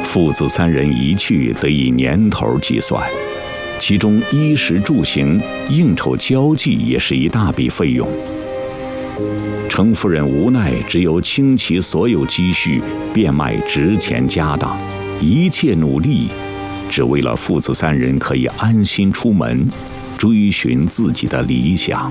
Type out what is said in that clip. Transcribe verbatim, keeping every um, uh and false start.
父子三人一去得以年头计算，其中衣食住行、应酬交际也是一大笔费用。程夫人无奈，只有倾其所有积蓄，变卖值钱家当，一切努力，只为了父子三人可以安心出门，追寻自己的理想。